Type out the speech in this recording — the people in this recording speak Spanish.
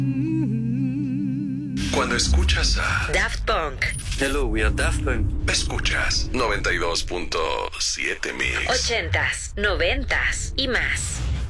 Cuando escuchas a Daft Punk, Hello, we are Daft Punk. escuchas 92.7 Mix. 80s, 90s y más.